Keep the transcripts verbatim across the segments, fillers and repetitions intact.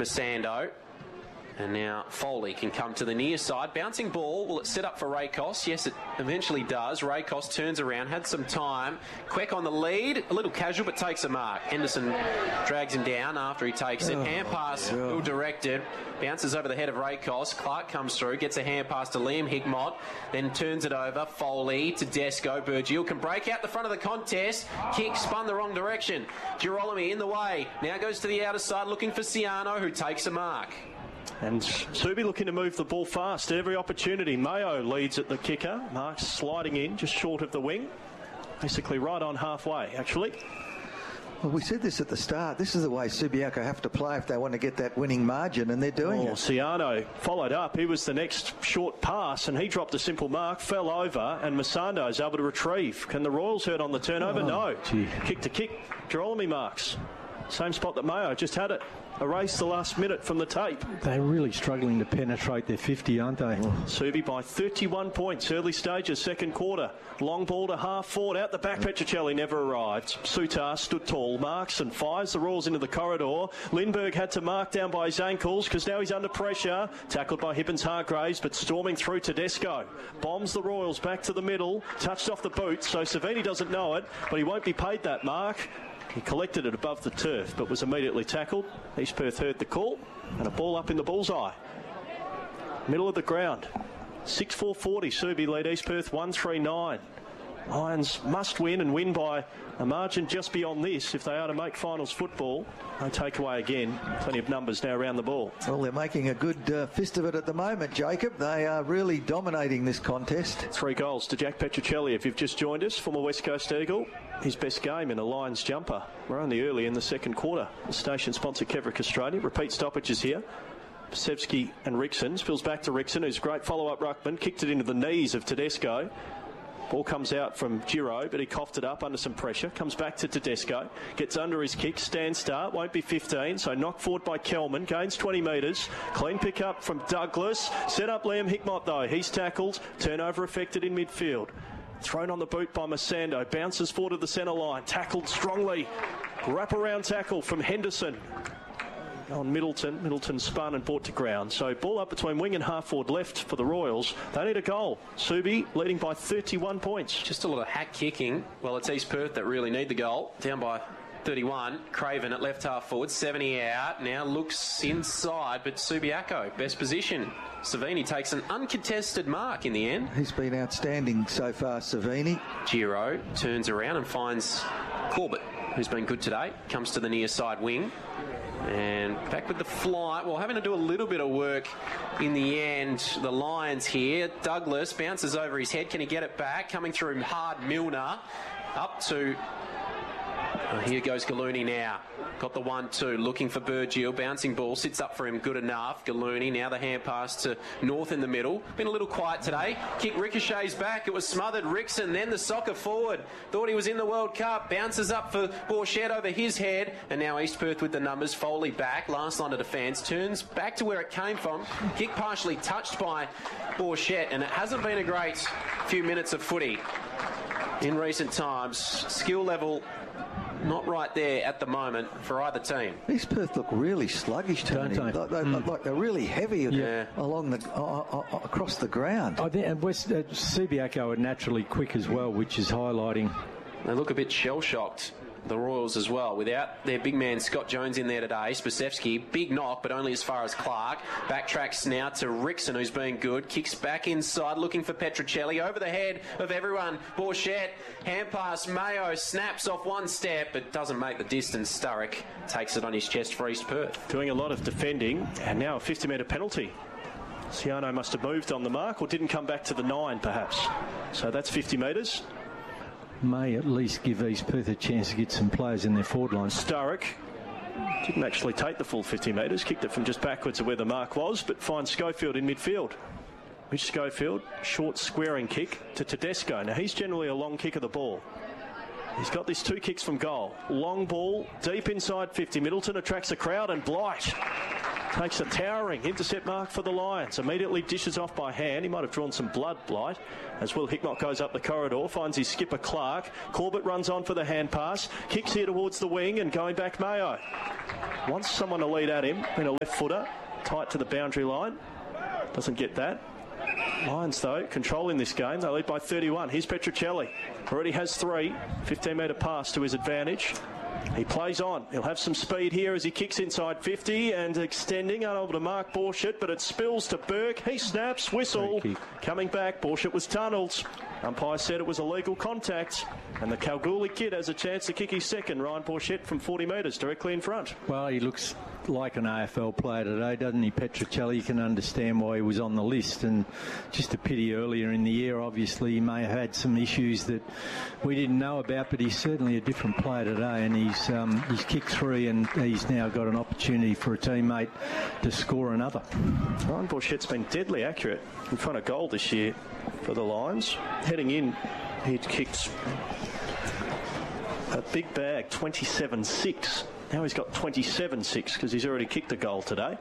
Masando. And now Foley can come to the near side. Bouncing ball. Will it set up for Rakos? Yes, it eventually does. Rakos turns around, had some time. Queck on the lead. A little casual, but takes a mark. Henderson drags him down after he takes it. Oh, hand pass, yeah. Well directed. Bounces over the head of Rakos. Clark comes through, gets a hand pass to Liam Hickmott. Then turns it over. Foley to Desco. Burgiel can break out the front of the contest. Kick spun the wrong direction. Girolami in the way. Now goes to the outer side looking for Ciano, who takes a mark. And Subi looking to move the ball fast at every opportunity. Mayo leads at the kicker. Mark's sliding in just short of the wing. Basically right on halfway, actually. Well, we said this at the start. This is the way Subiaco have to play if they want to get that winning margin, and they're doing oh, it. Ciano followed up. He was the next short pass, and he dropped a simple mark, fell over, and Masando is able to retrieve. Can the Royals hurt on the turnover? Oh, no. Gee. Kick to kick. Girolami marks. Same spot that Mayo just had it. Erased the last minute from the tape. They're really struggling to penetrate their fifty, aren't they? Subi by thirty-one points. Early stages, second quarter. Long ball to half forward. Out the back, Petricelli never arrived. Sutar stood tall, marks and fires the Royals into the corridor. Lindbergh had to mark down by his ankles because now he's under pressure. Tackled by Hibbins Hargraves, but storming through Tedesco. Bombs the Royals back to the middle. Touched off the boot, so Savini doesn't know it, but he won't be paid that mark. He collected it above the turf, but was immediately tackled. East Perth heard the call, and a ball up in the bullseye. Middle of the ground. six four forty, Subi lead East Perth one three nine. Lions must win and win by a margin just beyond this if they are to make finals football. No takeaway again. Plenty of numbers now around the ball. Well, they're making a good uh, fist of it at the moment, Jacob. They are really dominating this contest. Three goals to Jack Petricelli. If you've just joined us, former West Coast Eagle. His best game in a Lions jumper. We're only early in the second quarter. The station sponsor Kevrick Australia. Repeat stoppages here. Pasevsky and Rickson. Spills back to Rickson, who's great follow-up ruckman. Kicked it into the knees of Tedesco. Ball comes out from Giro, but he coughed it up under some pressure. Comes back to Tedesco. Gets under his kick. Stand start. Won't be fifteen. So knocked forward by Kelman. Gains twenty metres. Clean pick up from Douglas. Set up Liam Hickmott, though. He's tackled. Turnover affected in midfield. Thrown on the boot by Masando. Bounces forward to the centre line. Tackled strongly. Wrap-around tackle from Henderson. On Middleton. Middleton spun and brought to ground. So ball up between wing and half forward left for the Royals. They need a goal. Subi leading by thirty-one points. Just a lot of hack kicking. Well, it's East Perth that really need the goal. Down by thirty-one. Craven at left half forward. seventy out. Now looks inside, but Subiaco, best position. Savini takes an uncontested mark in the end. He's been outstanding so far, Savini. Giro turns around and finds Corbett, who's been good today. Comes to the near side wing. And back with the flight. Well, having to do a little bit of work in the end. The Lions here. Douglas bounces over his head. Can he get it back? Coming through hard Milner. Up to... Oh, here goes Gallooni now. Got the one two. Looking for Burgiel. Bouncing ball. Sits up for him. Good enough. Gallooni. Now the hand pass to North in the middle. Been a little quiet today. Kick ricochets back. It was smothered. Rickson. Then the soccer forward. Thought he was in the World Cup. Bounces up for Borchett over his head. And now East Perth with the numbers. Foley back. Last line of defence. Turns back to where it came from. Kick partially touched by Borchett. And it hasn't been a great few minutes of footy in recent times. Skill level... not right there at the moment for either team. East Perth look really sluggish, Tony. Don't they? Like, they, mm. like they're really heavy yeah. along the uh, uh, across the ground. I think, and West uh, Subiaco are naturally quick as well, which is highlighting. They look a bit shell-shocked, the Royals as well. Without their big man Scott Jones in there today, Spasevsky, big knock, but only as far as Clark. Backtracks now to Rickson, who's been good. Kicks back inside, looking for Petricelli. Over the head of everyone. Borchett, hand pass, Mayo snaps off one step, but doesn't make the distance. Sturrock takes it on his chest for East Perth. Doing a lot of defending, and now a fifty metre penalty. Ciano must have moved on the mark, or didn't come back to the nine, perhaps. So that's fifty metres. May at least give East Perth a chance to get some players in their forward line. Sturrock didn't actually take the full fifty metres, kicked it from just backwards of where the mark was, but finds Schofield in midfield. Which Schofield, short squaring kick to Tedesco. Now he's generally a long kick of the ball. He's got these two kicks from goal. Long ball, deep inside fifty. Middleton attracts a crowd, and Blight takes a towering intercept mark for the Lions. Immediately dishes off by hand. He might have drawn some blood blight. As Will Hickmott goes up the corridor, finds his skipper Clark. Corbett runs on for the hand pass. Kicks here towards the wing and going back Mayo. Wants someone to lead at him in a left footer. Tight to the boundary line. Doesn't get that. Lions, though, controlling this game. They lead by thirty-one. Here's Petruccelli. Already has three. fifteen metre pass to his advantage. He plays on. He'll have some speed here as he kicks inside fifty and extending, unable to mark Borchert, but it spills to Burke. He snaps, whistle. Coming back, Borchert was tunnelled. Umpire said it was illegal contact. And the Kalgoorlie kid has a chance to kick his second. Ryan Borchert from forty metres, directly in front. Well, he looks like an A F L player today, doesn't he? Petruccelli, you can understand why he was on the list. And just a pity earlier in the year, obviously, he may have had some issues that we didn't know about, but he's certainly a different player today. And he's, um, he's kicked three and he's now got an opportunity for a teammate to score another. Ryan Borchert's been deadly accurate in front of goal this year for the Lions. Heading in, he'd kicked a big bag, twenty-seven six. Now he's got twenty-seven six because he's already kicked a goal today.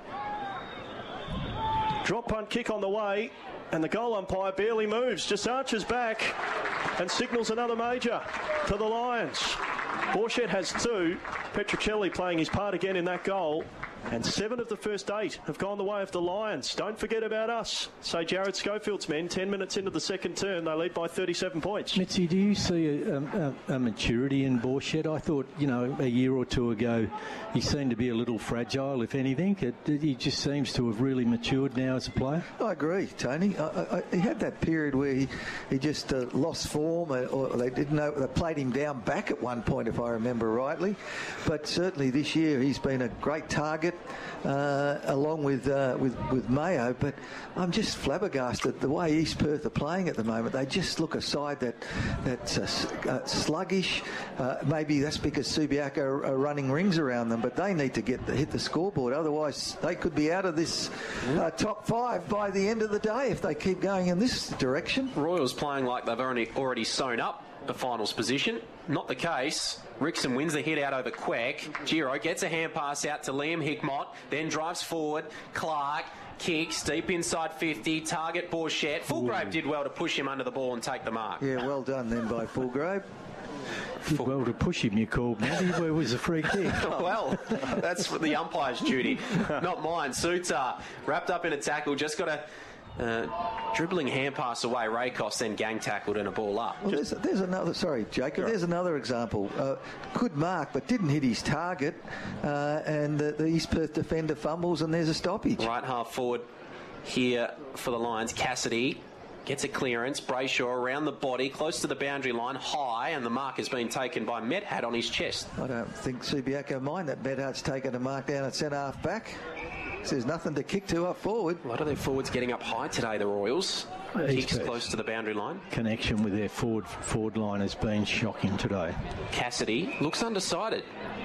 Drop punt kick on the way, and the goal umpire barely moves, just arches back and signals another major to the Lions. Borchert has two. Petruccelli playing his part again in that goal. And seven of the first eight have gone the way of the Lions. Don't forget about us, say Jared Schofield's men. Ten minutes into the second term, they lead by thirty-seven points. Mitzi, do you see a, a, a maturity in Borchert? I thought, you know, a year or two ago, he seemed to be a little fragile, if anything. It, it, he just seems to have really matured now as a player. I agree, Tony. I, I, he had that period where he, he just uh, lost form, or, or they didn't know, they played him down back at one point, if I remember rightly. But certainly this year, he's been a great target. Uh, along with, uh, with with Mayo, but I'm just flabbergasted the way East Perth are playing at the moment. They just look a side that that's uh, uh, sluggish. Uh, maybe that's because Subiaco are, are running rings around them, but they need to get the, hit the scoreboard. Otherwise, they could be out of this uh, top five by the end of the day if they keep going in this direction. Royals playing like they've already already sewn up the finals position. Not the case. Rickson wins the hit out over Queck. Giro gets a hand pass out to Liam Hickmott, then drives forward. Clark kicks deep inside fifty. Target Borchert. Fulgrave Ooh. did well to push him under the ball and take the mark. Yeah, well done then by Fulgrave. Did well to push him, you called, maybe. Where was the free kick? Well, that's the umpire's duty, not mine. Suter wrapped up in a tackle, just got a Uh, dribbling hand pass away. Rakos then gang tackled and a ball up. Well, there's, there's another. Sorry, Jacob. There's another example. Uh, good mark, but didn't hit his target. Uh, and the, the East Perth defender fumbles, and there's a stoppage. Right half forward here for the Lions. Cassidy gets a clearance. Brayshaw around the body, close to the boundary line, high, and the mark has been taken by Medhat on his chest. I don't think Subiaco mind that Medhat's taken a mark down at centre half back. So there's nothing to kick to up forward. A lot of their forwards getting up high today, the Royals. Kicks close to the boundary line. Connection with their forward forward line has been shocking today. Cassidy looks undecided.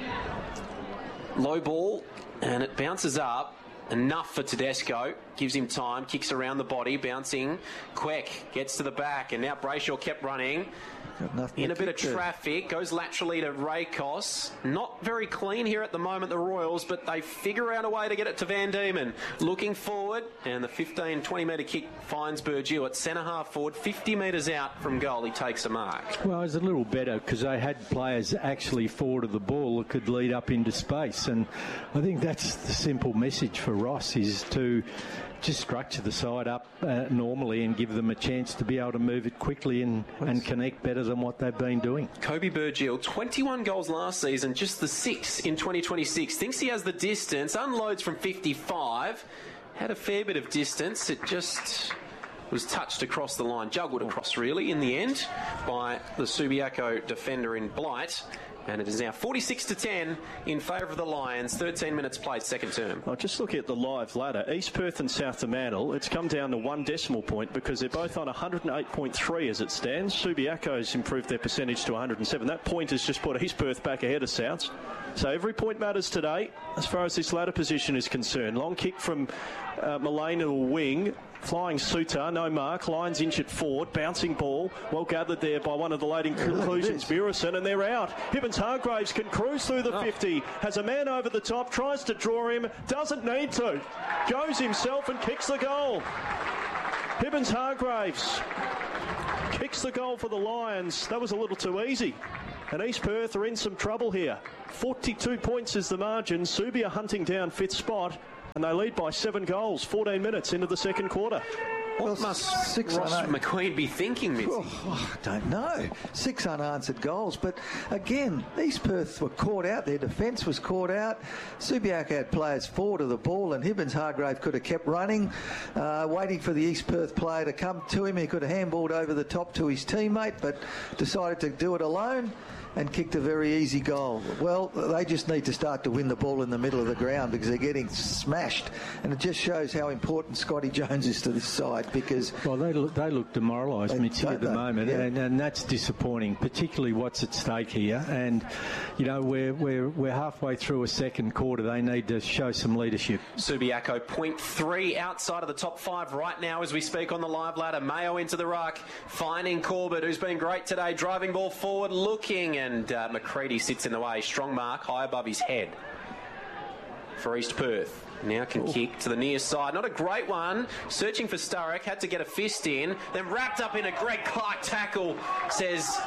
Low ball, and it bounces up. Enough for Tedesco. Gives him time. Kicks around the body, bouncing. Queck gets to the back, and now Brayshaw kept running. In a bit of traffic, goes laterally to Rakos. Not very clean here at the moment, the Royals, but they figure out a way to get it to Van Diemen. Looking forward, and the fifteen, twenty metre kick finds Burgill at centre half forward, fifty metres out from goal. He takes a mark. Well, it's a little better because they had players actually forward of the ball that could lead up into space, and I think that's the simple message for Ross, is to just structure the side up uh, normally and give them a chance to be able to move it quickly and, and connect better than what they've been doing. Kobe Burgill, twenty-one goals last season, just the six in twenty twenty-six. Thinks he has the distance, unloads from fifty-five. Had a fair bit of distance. It just was touched across the line, juggled across really in the end by the Subiaco defender in Blight. And it is now forty-six to ten in favour of the Lions. thirteen minutes played, second term. I'll just look at the live ladder. East Perth and South Fremantle, it's come down to one decimal point because they're both on one hundred eight point three as it stands. Subiaco's improved their percentage to one hundred seven. That point has just put East Perth back ahead of Souths. So every point matters today as far as this ladder position is concerned. Long kick from uh, Mullane to a wing. Flying Suter, no mark. Lions injured forward. Bouncing ball. Well gathered there by one of the late inclusions, Murison, and they're out. Hibbins-Hargraves can cruise through the oh. fifty. Has a man over the top. Tries to draw him. Doesn't need to. Goes himself and kicks the goal. Hibbins-Hargraves kicks the goal for the Lions. That was a little too easy. And East Perth are in some trouble here. forty-two points is the margin. Subi are hunting down fifth spot. And they lead by seven goals, fourteen minutes into the second quarter. What well, must six Ross McQueen be thinking, Mitzi? Oh, I don't know. Six unanswered goals. But again, East Perth were caught out. Their defence was caught out. Subiaco had players forward of the ball, and Hibbins-Hargrave could have kept running, uh, waiting for the East Perth player to come to him. He could have handballed over the top to his teammate, but decided to do it alone and kicked a very easy goal. Well, they just need to start to win the ball in the middle of the ground because they're getting smashed, and it just shows how important Scotty Jones is to this side because... Well, they look, they look demoralised, Mitzi, at the they? moment, Yeah. and, and that's disappointing, particularly what's at stake here. And, you know, we're, we're, we're halfway through a second quarter. They need to show some leadership. Subiaco, point three outside of the top five right now as we speak on the live ladder. Mayo into the ruck, finding Corbett, who's been great today, driving ball forward, looking, and uh, McCready sits in the way. Strong mark, high above his head for East Perth. Now can Ooh. kick to the near side. Not a great one. Searching for Sturrock. Had to get a fist in. Then wrapped up in a Greg Clark tackle. Says,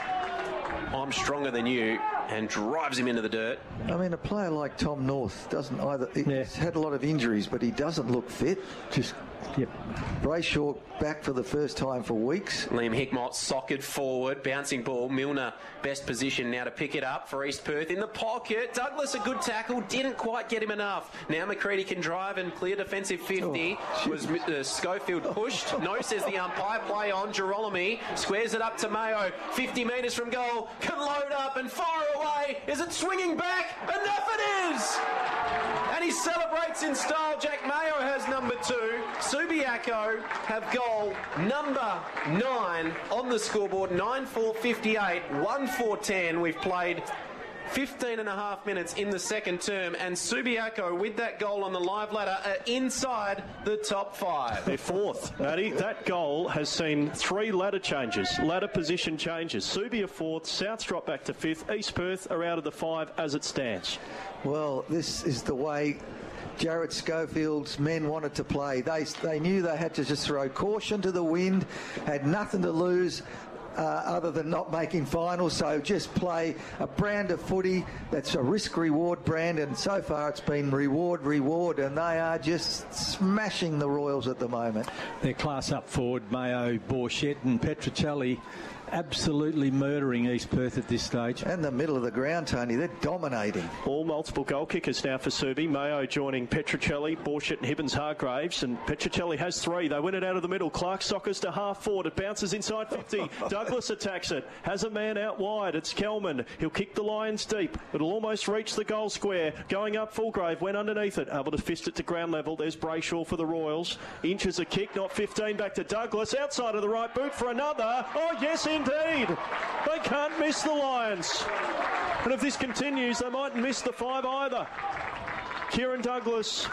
I'm stronger than you. And drives him into the dirt. I mean, a player like Tom North doesn't either... He's yeah. had a lot of injuries, but he doesn't look fit. Just... Yep. Brayshaw back for the first time for weeks. Liam Hickmott socket forward, bouncing ball. Milner best position now to pick it up for East Perth in the pocket. Douglas a good tackle, didn't quite get him enough. Now McCready can drive and clear defensive fifty. Oh, was uh, Schofield pushed? No, says the umpire. Play on. Girolami squares it up to Mayo. fifty metres from goal. Can load up and fire away. Is it swinging back? Enough it is! And he celebrates in style. Jack Mayo has number two. Subiaco have goal number nine on the scoreboard. nine four fifty-eight, one four ten. We've played fifteen and a half minutes in the second term, and Subiaco with that goal on the live ladder are inside the top five. They're fourth. Matty, that goal has seen three ladder changes, ladder position changes. Subi are fourth, Souths drop back to fifth, East Perth are out of the five as it stands. Well, this is the way Jared Schofield's men wanted to play. They they knew they had to just throw caution to the wind, had nothing to lose uh, other than not making finals, so just play a brand of footy that's a risk-reward brand, and so far it's been reward, reward, and they are just smashing the Royals at the moment. Their class up forward, Mayo, Borchett and Petruccelli, absolutely murdering East Perth at this stage. And the middle of the ground, Tony, they're dominating. All multiple goal kickers now for Subi. Mayo joining Petruccelli, Borchett and Hibbins-Hargraves, and Petruccelli has three. They win it out of the middle. Clark soccers to half forward. It bounces inside fifty. Douglas attacks it. Has a man out wide. It's Kelman. He'll kick the Lions deep. It'll almost reach the goal square. Going up Fulgrave, went underneath it. Able to fist it to ground level. There's Brayshaw for the Royals. Inches a kick, not fifteen. Back to Douglas. Outside of the right boot for another. Oh, yes, indeed. They can't miss the Lions. And if this continues, they mightn't miss the five either. Kieran Douglas,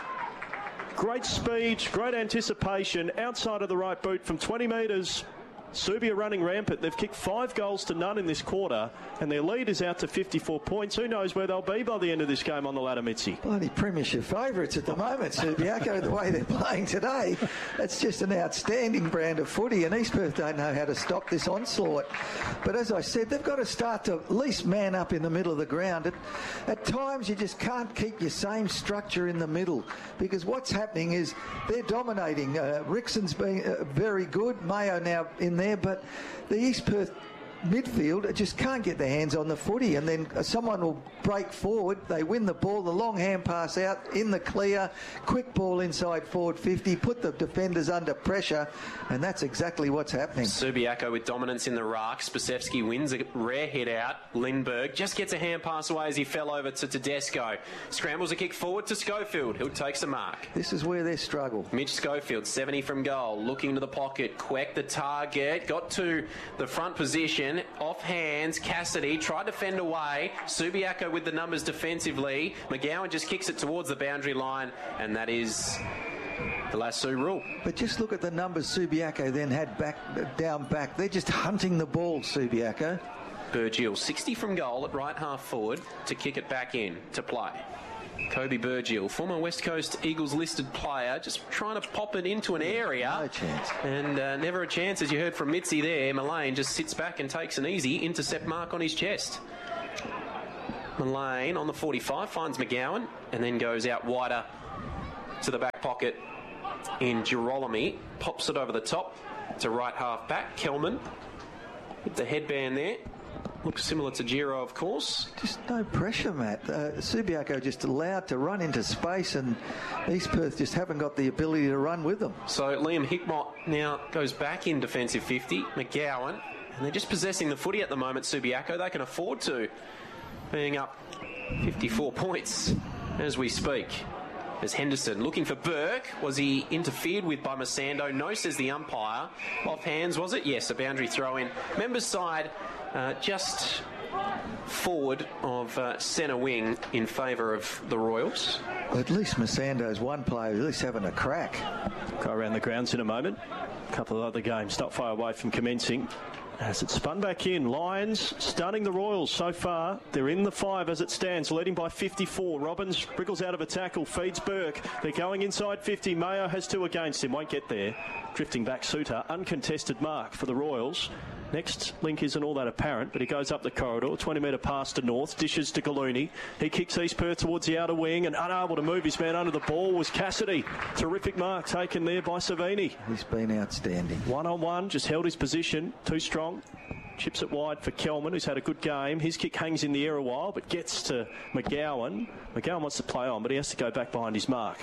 great speed, great anticipation, outside of the right boot from twenty metres. Subi are running rampant. They've kicked five goals to none in this quarter, and their lead is out to fifty-four points. Who knows where they'll be by the end of this game on the ladder, Mitzi? Bloody premiership favourites at the moment, Subiaco, the way they're playing today. That's just an outstanding brand of footy, and East Perth don't know how to stop this onslaught. But as I said, they've got to start to at least man up in the middle of the ground. At, at times, you just can't keep your same structure in the middle, because what's happening is they're dominating. Uh, Rickson's been uh, very good. Mayo now in there. But the East Perth midfield just can't get their hands on the footy, and then someone will break forward, they win the ball, the long hand pass out in the clear, quick ball inside forward fifty, put the defenders under pressure, and that's exactly what's happening. Subiaco with dominance in the ruck. Spasevsky wins a rare hit out. Lindbergh just gets a hand pass away as he fell over to Tedesco. Scrambles a kick forward to Schofield, who takes a mark. This is where they struggle. Mitch Schofield, seventy from goal, looking to the pocket, Queck the target, got to the front position, off hands, Cassidy tried to fend away. Subiaco with the numbers defensively. McGowan just kicks it towards the boundary line, and that is the lasso rule. But just look at the numbers Subiaco then had back down back. They're just hunting the ball, Subiaco. Burgill, sixty from goal at right half forward to kick it back in to play. Kobe Burgill, former West Coast Eagles listed player, just trying to pop it into an area. No chance. And uh, never a chance, as you heard from Mitzi there. Mullane just sits back and takes an easy intercept mark on his chest. Mullane on the forty-five finds McGowan and then goes out wider to the back pocket in Girolami. Pops it over the top to right half back. Kelman with the headband there. Looks similar to Giro, of course. Just no pressure, Matt. Uh, Subiaco just allowed to run into space, and East Perth just haven't got the ability to run with them. So Liam Hickmott now goes back in defensive fifty. McGowan, and they're just possessing the footy at the moment, Subiaco. They can afford to, being up fifty-four points as we speak. As Henderson looking for Burke. Was he interfered with by Masando? No, says the umpire. Off hands, was it? Yes, a boundary throw in. Members side uh, just forward of uh, centre wing in favour of the Royals. Well, at least Masando's one player, at least having a crack. Go around the grounds in a moment. A couple of other games not far away from commencing. As it spun back in, Lions stunning the Royals so far. They're in the five as it stands, leading by fifty-four. Robbins wriggles out of a tackle, feeds Burke. They're going inside fifty. Mayo has two against him, won't get there. Drifting back Suter, uncontested mark for the Royals. Next link isn't all that apparent, but he goes up the corridor, twenty metre pass to North, dishes to Gallooni. He kicks East Perth towards the outer wing, and unable to move his man under the ball was Cassidy. Terrific mark taken there by Savini. He's been outstanding. One on one, just held his position, too strong. Chips it wide for Kelman, who's had a good game. His kick hangs in the air a while, but gets to McGowan. McGowan wants to play on, but he has to go back behind his mark.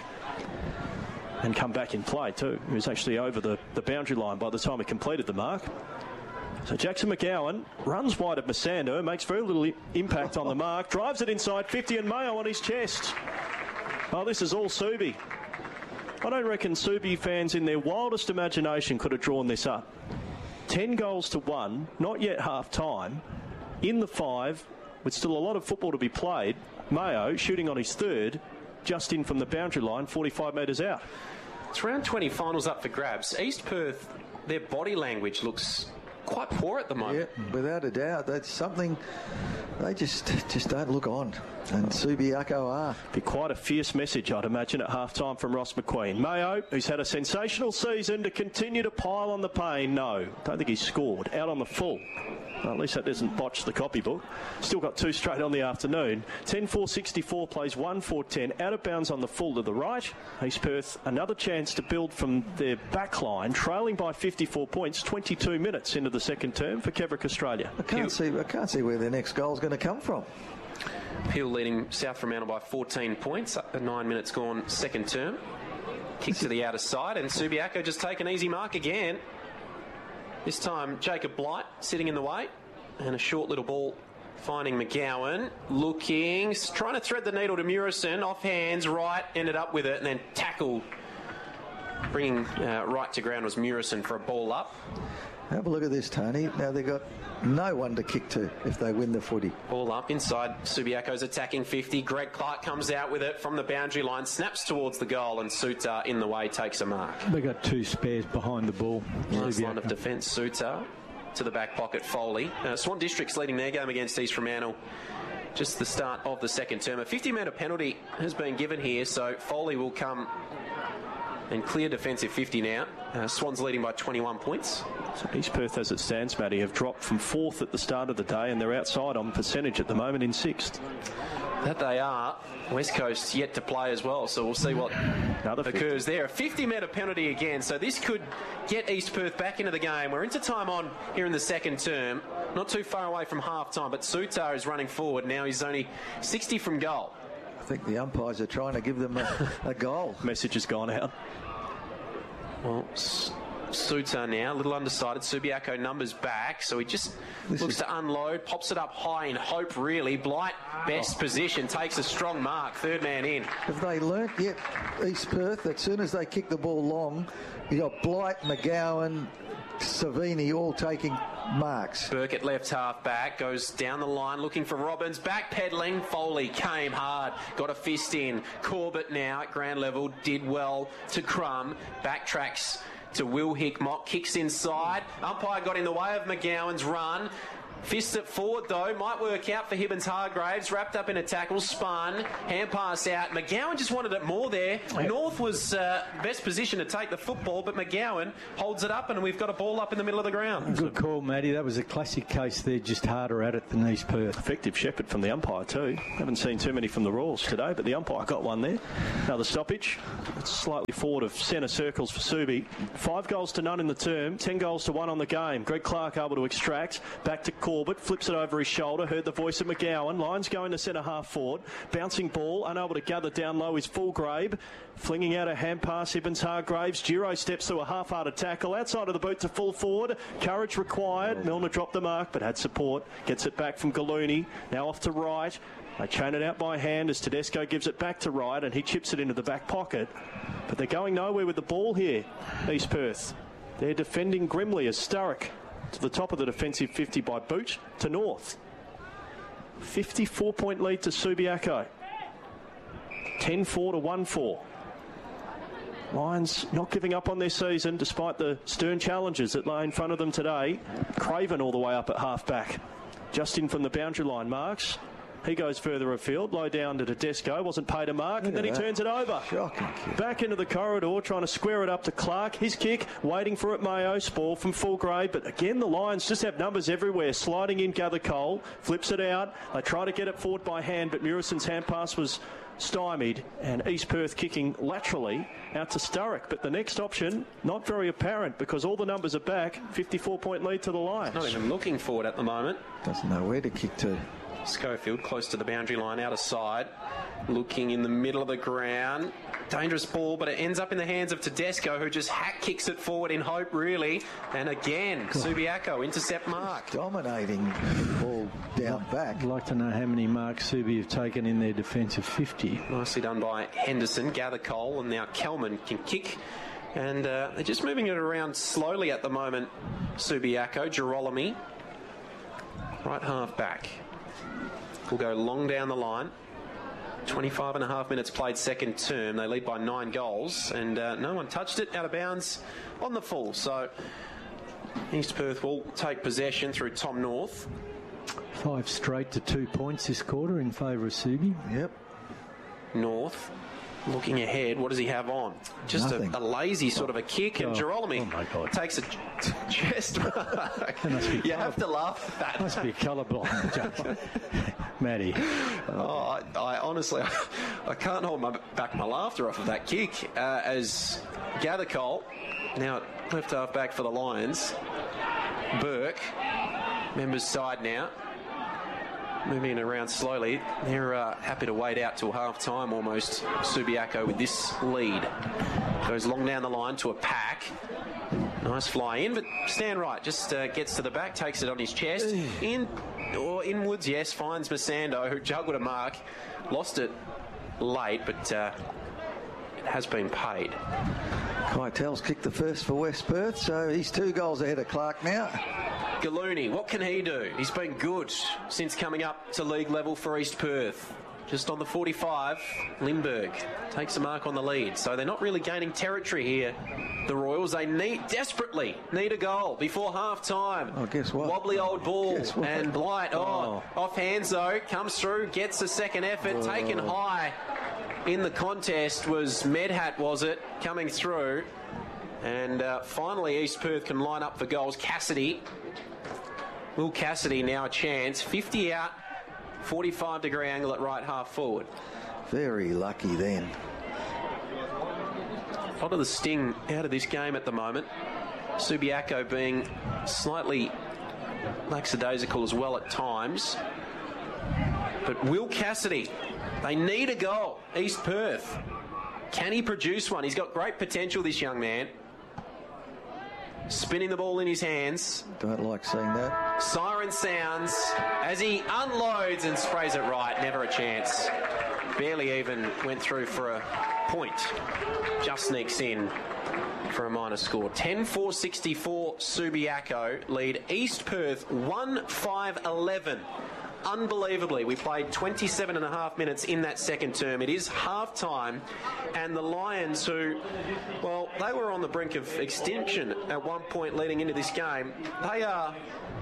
And come back in play too. He was actually over the, the boundary line by the time he completed the mark. So Jackson McGowan runs wide at Masando, makes very little I- impact on the mark, drives it inside fifty, and Mayo on his chest. Oh, this is all Subi. I don't reckon Subi fans in their wildest imagination could have drawn this up. Ten goals to one, not yet half time. In the five, with still a lot of football to be played, Mayo shooting on his third, just in from the boundary line, forty-five metres out. It's round twenty, finals up for grabs. East Perth, their body language looks quite poor at the moment. Yeah, without a doubt. That's something they just just don't look on. And Subiaco are. Be quite a fierce message, I'd imagine, at half-time from Ross McQueen. Mayo, who's had a sensational season, to continue to pile on the pain. No, don't think he's scored. Out on the full. Well, at least that doesn't botch the copybook. Still got two straight on the afternoon. ten four sixty-four plays one four ten. Out of bounds on the full to the right. East Perth, another chance to build from their back line, trailing by fifty-four points, twenty-two minutes into the second term for Kevrick Australia. I can't see I can't see where their next goal is going to come from. Peel leading South Fremantle by fourteen points. Up to nine minutes gone, second term. Kick to the outer side, and Subiaco just take an easy mark again. This time, Jacob Blight sitting in the way, and a short little ball finding McGowan. Looking, trying to thread the needle to Murison. Off hands, right, ended up with it, and then tackled. Bringing uh, right to ground was Murison for a ball up. Have a look at this, Tony. Now they've got no one to kick to if they win the footy. Ball up inside Subiaco's attacking fifty. Greg Clark comes out with it from the boundary line, snaps towards the goal, and Suter in the way takes a mark. They got two spares behind the ball. Last line of defence, Suter to the back pocket, Foley. Uh, Swan District's leading their game against East Fremantle. Just the start of the second term. A fifty metre penalty has been given here, so Foley will come and clear defensive fifty now. Uh, Swans leading by twenty-one points. So East Perth, as it stands, Matty, have dropped from fourth at the start of the day, and they're outside on percentage at the moment in sixth. That they are. West Coast yet to play as well, so we'll see what Another occurs there. A fifty metre penalty again, so this could get East Perth back into the game. We're into time on here in the second term. Not too far away from half-time, but Suter is running forward. Now he's only sixty from goal. I think the umpires are trying to give them a, a goal. Message has gone out. Well, Suter now, a little undecided. Subiaco numbers back, so he just This looks is- to unload, pops it up high in hope, really. Blight, best position, takes a strong mark, third man in. Have they learnt yet, East Perth, that as soon as they kick the ball long, you got Blight, McGowan, Savini all taking marks. Burke at left half back, goes down the line looking for Robbins, backpedaling. Foley came hard, got a fist in. Corbett now at ground level, did well to Crum, backtracks to Will Hickmock, kicks inside. Umpire got in the way of McGowan's run. Fist it forward though, might work out for Hibbins Hargraves, wrapped up in a tackle, spun, hand pass out. McGowan just wanted it more there. Yep. North was uh, best position to take the football, but McGowan holds it up and we've got a ball up in the middle of the ground. Good call, Matty. That was a classic case there, just harder at it than East Perth. Effective shepherd from the umpire too. Haven't seen too many from the Royals today, but the umpire got one there. Another stoppage. It's slightly forward of centre circles for Subi. Five goals to none in the term, ten goals to one on the game. Greg Clark able to extract, back to Corbett, flips it over his shoulder, heard the voice of McGowan. Lions going to centre half forward, bouncing ball, unable to gather down low is Fulgrave, flinging out a hand pass, Hibbins Hargraves. Giro steps to a half-hearted tackle, outside of the boot to full forward, courage required. Milner dropped the mark but had support, gets it back from Gallooni, now off to right. They chain it out by hand as Tedesco gives it back to right and he chips it into the back pocket, but they're going nowhere with the ball here, East Perth. They're defending grimly as Sturrock to the top of the defensive fifty by boot to North. fifty-four point lead to Subiaco. ten four to one four. Lions not giving up on their season despite the stern challenges that lay in front of them today. Craven all the way up at half back. Just in from the boundary line marks. He goes further afield, low down to Tedesco, wasn't paid a mark, and then he turns it over. Shocking kick. Back into the corridor, trying to square it up to Clark. His kick, waiting for it, Mayo, Spall from Fulgrave. But again, the Lions just have numbers everywhere. Sliding in, Gather Cole, flips it out. They try to get it forward by hand, but Murison's hand pass was stymied, and East Perth kicking laterally out to Sturrock. But the next option, not very apparent, because all the numbers are back. fifty-four point lead to the Lions. Not even looking forward at the moment. Doesn't know where to kick to. Schofield close to the boundary line, out of sight, looking in the middle of the ground. Dangerous ball, but it ends up in the hands of Tedesco, who just hack kicks it forward in hope, really. And again, Subiaco intercept mark. Dominating the ball down back. I'd like to know how many marks Subi have taken in their defensive fifty. Nicely done by Henderson, Gather Cole, and now Kelman can kick. And uh, they're just moving it around slowly at the moment, Subiaco. Girolami, right half back. Will go long down the line. twenty-five and a half minutes played second term. They lead by nine goals, and uh, no one touched it. Out of bounds on the full. So East Perth will take possession through Tom North. Five straight to two points this quarter in favour of Subi. Yep. North looking ahead. What does he have on? Just a, a lazy sort of a kick, and oh, Girolami oh my God. takes a chest mark. You have to laugh at that. Must be colourblind. Matty. Oh, I, I honestly, I can't hold my back my laughter off of that kick. Uh, as Gather Cole, now left half back for the Lions. Burke, members side now. Moving around slowly. They're uh, happy to wait out till half time almost. Subiaco with this lead. Goes long down the line to a pack. Nice fly in, but stand right. Just uh, gets to the back, takes it on his chest. In or inwards, yes, finds Masando, who juggled a mark. Lost it late, but uh, it has been paid. Keitel's kicked the first for West Perth, so he's two goals ahead of Clark now. Gallooni, what can he do? He's been good since coming up to league level for East Perth. Just on the forty-five, Lindbergh takes a mark on the lead. So they're not really gaining territory here, the Royals. They need, desperately need a goal before half-time. Oh, guess what? Wobbly old ball. And Blight, oh, Oh. off hands though, comes through, gets a second effort, taken high in the contest was Medhat, was it, coming through. And uh, finally East Perth can line up for goals. Cassidy. Will Cassidy now a chance. fifty out, forty-five degree angle at right half forward. Very lucky then. A lot of the sting out of this game at the moment. Subiaco being slightly lackadaisical as well at times. But Will Cassidy, they need a goal. East Perth. Can he produce one? He's got great potential, this young man. Spinning the ball in his hands. Don't like seeing that. Siren sounds as he unloads and sprays it right. Never a chance. Barely even went through for a Point just sneaks in for a minor score. ten four sixty-four, Subiaco lead East Perth one five eleven. Unbelievably, we played twenty-seven and a half minutes in that second term. It is half time, and the Lions, who, well, they were on the brink of extinction at one point leading into this game, they are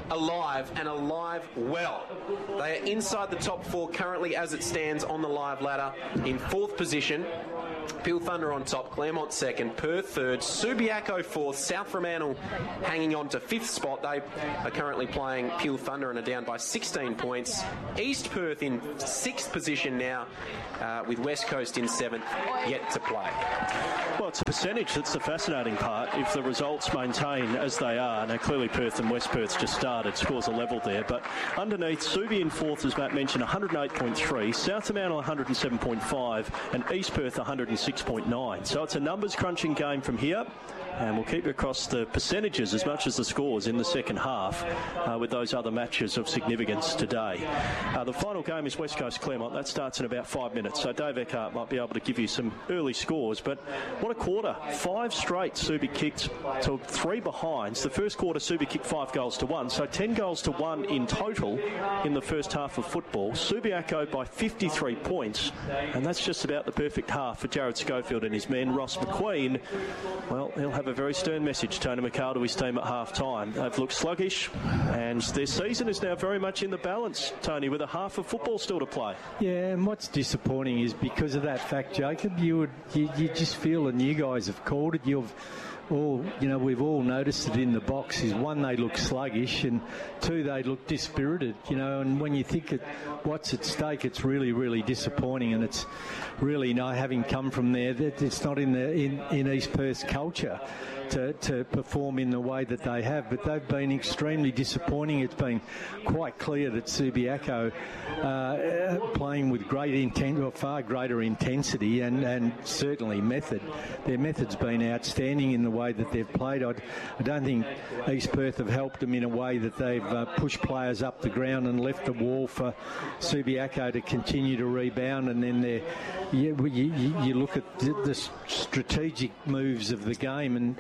alive and alive well. They are inside the top four currently as it stands on the live ladder in fourth position. Peel Thunder on top, Claremont second, Perth third, Subiaco fourth, South Fremantle hanging on to fifth spot. They are currently playing Peel Thunder and are down by sixteen points. East Perth in sixth position now, uh, with West Coast in seventh, yet to play. Well, it's a percentage that's the fascinating part. If the results maintain as they are, now clearly Perth and West Perth just started, scores are level there, but underneath, Subi in fourth, as Matt mentioned, one hundred eight point three, South Fremantle one hundred seven point five, and East Perth one hundred six point nine. So it's a numbers crunching game from here, and we'll keep across the percentages as much as the scores in the second half uh, with those other matches of significance today. Uh, the final game is West Coast Claremont. That starts in about five minutes, so Dave Eckhart might be able to give you some early scores, but what a quarter. Five straight Subi kicked to three behinds. The first quarter Subi kicked five goals to one, so ten goals to one in total in the first half of football. Subiaco by fifty-three points, and that's just about the perfect half for Jared Schofield and his men. Ross McQueen, well, he'll have a very stern message, Tony McHale, to his team at half-time. They've looked sluggish, and their season is now very much in the balance, Tony, with a half of football still to play. Yeah, and what's disappointing is because of that fact, Jacob, you would you, you just feel, and you guys have called it, you've all, you know, we've all noticed it in the box, is one, they look sluggish, and two, they look dispirited, you know, and when you think of what's at stake, it's really, really disappointing, and it's really, you know, having come from there, that it's not in the in, in East Perth's culture to, to perform in the way that they have, but they've been extremely disappointing. It's been quite clear that Subiaco uh, playing with great intent, or far greater intensity, and, and certainly method. Their method's been outstanding in the way that they've played. I, I don't think East Perth have helped them in a way that they've uh, pushed players up the ground and left the wall for Subiaco to continue to rebound, and then they're, you, you, you look at the, the strategic moves of the game, and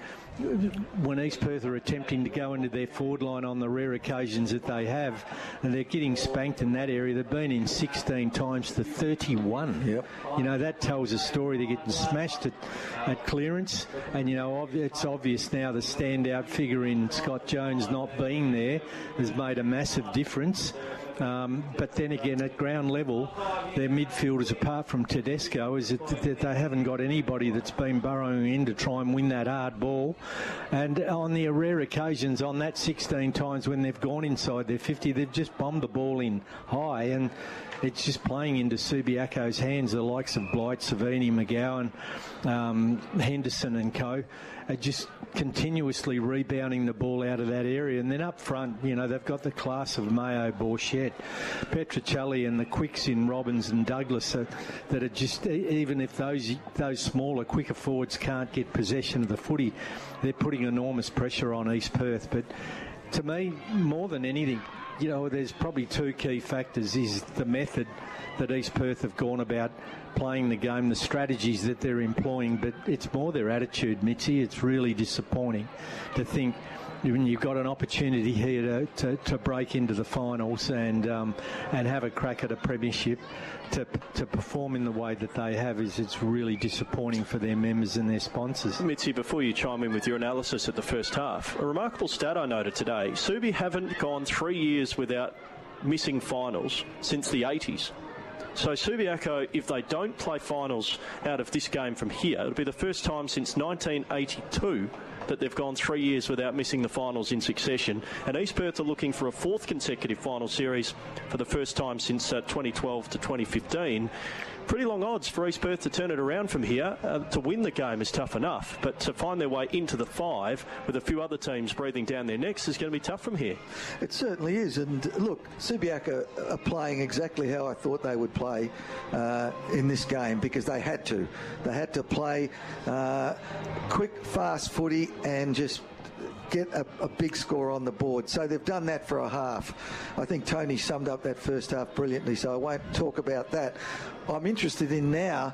when East Perth are attempting to go into their forward line on the rare occasions that they have, and they're getting spanked in that area, they've been in sixteen times to thirty-one. Yep. You know, that tells a story. They're getting smashed at, at clearance, and, you know, it's obvious now the standout figure in Scott Jones not being there has made a massive difference. Um, but then again, at ground level, their midfielders, apart from Tedesco, is that, that they haven't got anybody that's been burrowing in to try and win that hard ball. And on the rare occasions, on that sixteen times when they've gone inside their fifty, they've just bombed the ball in high, and it's just playing into Subiaco's hands. The likes of Blight, Savini, McGowan, um, Henderson and co are just continuously rebounding the ball out of that area. And then up front, you know, they've got the class of Mayo, Borchett, Petrocelli and the quicks in Robbins and Douglas are, that are just, even if those those smaller, quicker forwards can't get possession of the footy, they're putting enormous pressure on East Perth. But to me, more than anything, you know, there's probably two key factors. Is the method that East Perth have gone about playing the game, the strategies that they're employing, but it's more their attitude, Mitzi. It's really disappointing to think when you've got an opportunity here to, to, to break into the finals and um, and have a crack at a premiership, to to perform in the way that they have, is it's really disappointing for their members and their sponsors. Mitzi, before you chime in with your analysis at the first half, a remarkable stat I noted today. Subi haven't gone three years without missing finals since the eighties. So Subiaco, if they don't play finals out of this game from here, it'll be the first time since nineteen eighty-two that they've gone three years without missing the finals in succession. And East Perth are looking for a fourth consecutive final series for the first time since uh, twenty twelve to twenty fifteen. Pretty long odds for East Perth to turn it around from here. Uh, to win the game is tough enough, but to find their way into the five with a few other teams breathing down their necks is going to be tough from here. It certainly is. And look, Subiaco are playing exactly how I thought they would play uh, in this game, because they had to. They had to play uh, quick, fast footy and just get a, a big score on the board. So they've done that for a half. I think Tony summed up that first half brilliantly, so I won't talk about that. I'm interested in now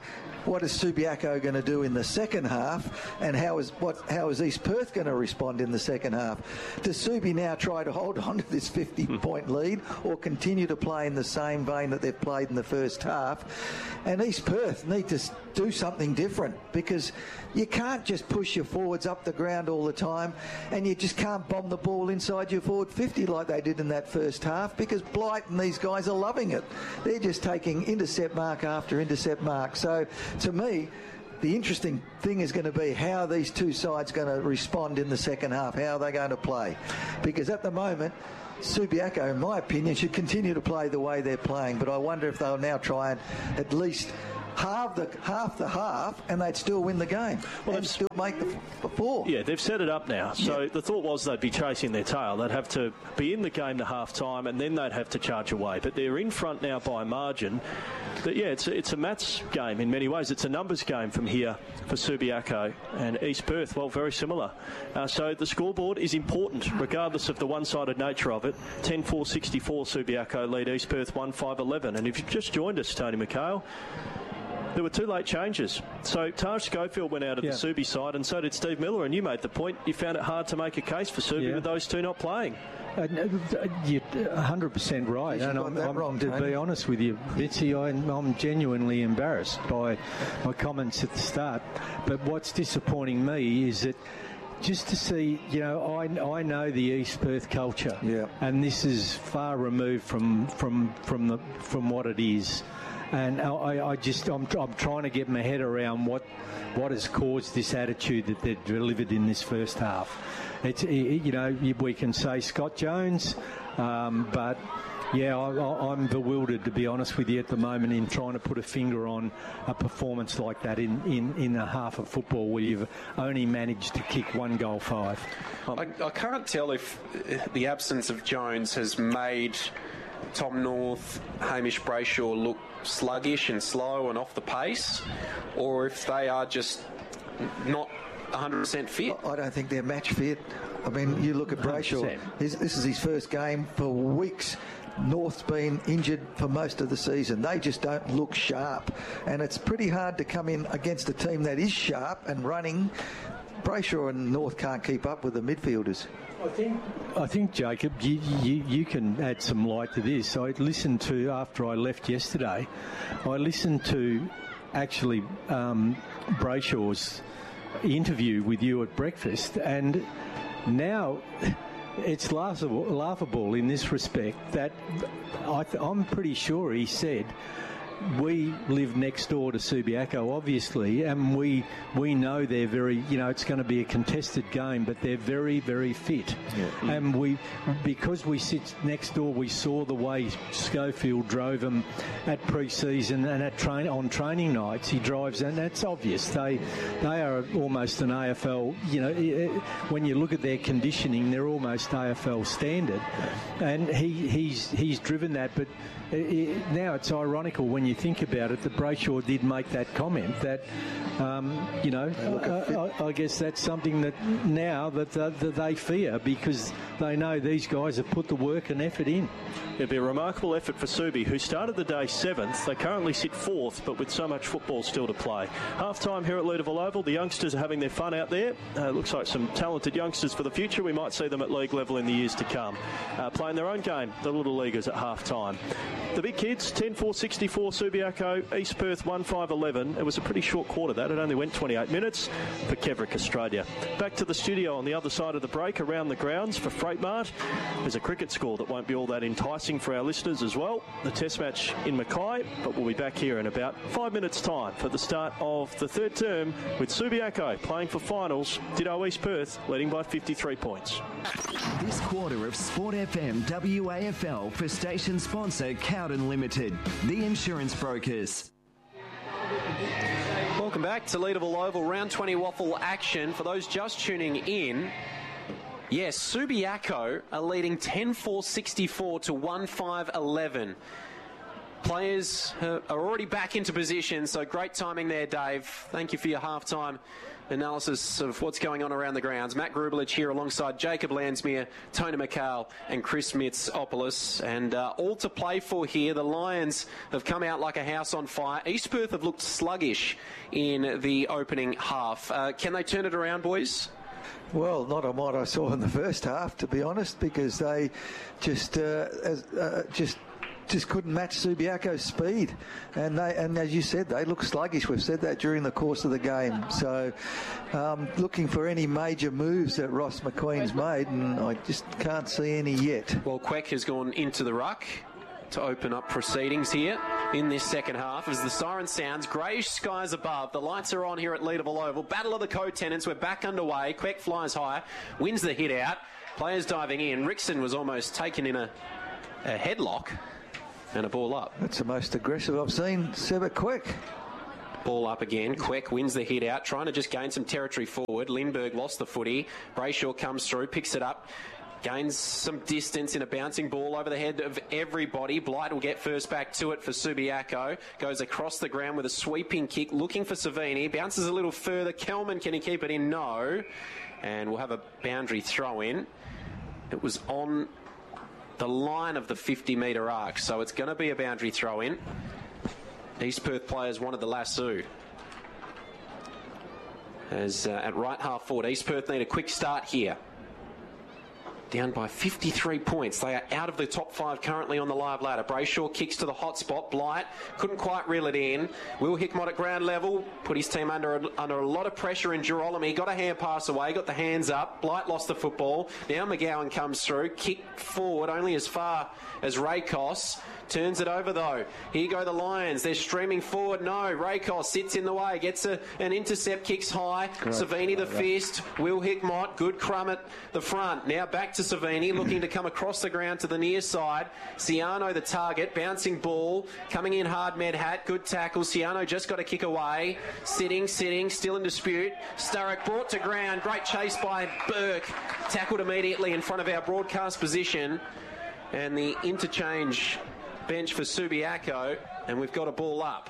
what is Subiaco going to do in the second half, and how is what how is East Perth going to respond in the second half? Does Subi now try to hold on to this fifty-point lead, or continue to play in the same vein that they've played in the first half? And East Perth need to do something different, because you can't just push your forwards up the ground all the time, and you just can't bomb the ball inside your forward fifty like they did in that first half, because Blight and these guys are loving it. They're just taking intercept mark after intercept mark. So to me, the interesting thing is going to be how are these two sides going to respond in the second half, how are they going to play? Because at the moment, Subiaco, in my opinion, should continue to play the way they're playing, but I wonder if they'll now try and at least half the half the half, and they'd still win the game. Well, and still make the, the four. Yeah, they've set it up now. So yeah. The thought was they'd be chasing their tail. They'd have to be in the game to half time, and then they'd have to charge away. But they're in front now by margin. But yeah, it's a, it's a maths game in many ways. It's a numbers game from here for Subiaco, and East Perth, well, very similar. Uh, so the scoreboard is important, regardless of the one-sided nature of it. ten four sixty-four Subiaco lead East Perth one five eleven. And if you've just joined us, Tony McHale, there were two late changes. So Taj Schofield went out of yeah. the Subi side, and so did Steve Miller. And you made the point, you found it hard to make a case for Subi yeah. with those two not playing. Uh, you're one hundred percent right. And I'm, I'm, wrong, to Tony. be honest with you, Bitsy, I'm, I'm genuinely embarrassed by my comments at the start. But what's disappointing me is that just to see, you know, I, I know the East Perth culture, yeah. and this is far removed from from from the from what it is. And I, I just, I'm, I'm trying to get my head around what what has caused this attitude that they've delivered in this first half. It's, you know, we can say Scott Jones, um, but yeah, I, I'm bewildered, to be honest with you, at the moment in trying to put a finger on a performance like that in, in, in a half of football where you've only managed to kick one goal five. I, I can't tell if the absence of Jones has made Tom North, Hamish Brayshaw look sluggish and slow and off the pace, or if they are just not one hundred percent fit. I don't think they're match fit. I mean, you look at Brayshaw, his, this is his first game for weeks. North's been injured for most of the season. They just don't look sharp, and it's pretty hard to come in against a team that is sharp and running. Brayshaw and North can't keep up with the midfielders. I think, I think, Jacob, you, you, you can add some light to this. I listened to, after I left yesterday, I listened to actually um, Brayshaw's interview with you at breakfast, and now it's laughable, laughable in this respect that I th- I'm pretty sure he said, we live next door to Subiaco, obviously, and we we know they're very, you know, it's going to be a contested game, but they're very, very fit. Yeah. And we, because we sit next door, we saw the way Schofield drove them at pre-season and at train on training nights. He drives, and that's obvious. They they are almost an A F L. You know, when you look at their conditioning, they're almost A F L standard, and he he's he's driven that, but. It, now it's ironical when you think about it that Brayshaw did make that comment that um, you know I, I, I guess that's something that now that, uh, that they fear, because they know these guys have put the work and effort in. It'd be a remarkable effort for Subi, who started the day seventh. They currently sit fourth, but with so much football still to play. Half time here at Leederville Oval. The youngsters are having their fun out there. Uh, looks like some talented youngsters for the future. We might see them at league level in the years to come, uh, playing their own game, the Little Leaguers, at half time. The big kids, ten four sixty-four Subiaco, East Perth one five eleven. It was a pretty short quarter, that. It only went twenty-eight minutes for Kevrick Australia. Back to the studio on the other side of the break, around the grounds for Freight Mart. There's a cricket score that won't be all that enticing for our listeners as well. The test match in Mackay, but we'll be back here in about five minutes' time for the start of the third term with Subiaco playing for finals. Ditto East Perth leading by fifty-three points. This quarter of Sport F M W A F L for station sponsor Cowden Limited, the insurance brokers. Welcome back to Leederville Oval, round twenty waffle action. For those just tuning in, yes, Subiaco are leading ten four sixty-four to one five eleven. players uh, are already back into position, so great timing there, Dave. Thank you for your halftime analysis of what's going on around the grounds. Matt Grubelich here alongside Jacob Landsmere, Tony McHale and Chris Mitsopoulos. And uh, all to play for here. The Lions have come out like a house on fire. East Perth have looked sluggish in the opening half. Uh, can they turn it around, boys? Well, not on what I saw in the first half, to be honest, because they just uh, as, uh, just just couldn't match Subiaco's speed, and they and as you said, they look sluggish. We've said that during the course of the game. So, um, looking for any major moves that Ross McQueen's made, and I just can't see any yet. Well, Queck has gone into the ruck to open up proceedings here in this second half as the siren sounds. Greyish skies above. The lights are on here at Leederville Oval. Battle of the co-tenants. We're back underway. Queck flies high, wins the hit out. Players diving in. Rickson was almost taken in a, a headlock and a ball up. That's the most aggressive I've seen Seba Queck. Ball up again. Queck wins the hit out, trying to just gain some territory forward. Lindbergh lost the footy. Brayshaw comes through, picks it up. Gains some distance in a bouncing ball over the head of everybody. Blight will get first back to it for Subiaco. Goes across the ground with a sweeping kick, looking for Savini. Bounces a little further. Kelman, can he keep it in? No. And we'll have a boundary throw in. It was on the line of the fifty metre arc, so it's going to be a boundary throw in. East Perth players wanted the lasso. As uh, at right half forward, East Perth need a quick start here. Down by fifty-three points. They are out of the top five currently on the live ladder. Brayshaw kicks to the hot spot. Blight couldn't quite reel it in. Will Hickmott at ground level put his team under a, under a lot of pressure in Girolami. Got a hand pass away. Got the hands up. Blight lost the football. Now McGowan comes through. Kick forward only as far as Rakos. Turns it over though. Here go the Lions. They're streaming forward. No. Rakos sits in the way. Gets a, an intercept. Kicks high. Great. Savini the fist. Will Hickmott. Good crumb at the front. Now back to Savini, looking to come across the ground to the near side. Ciano the target, bouncing ball, coming in hard, Medhat, good tackle. Ciano just got a kick away. Sitting, sitting, still in dispute. Sturrock brought to ground, great chase by Burke. Tackled immediately in front of our broadcast position. And the interchange bench for Subiaco, and we've got a ball up.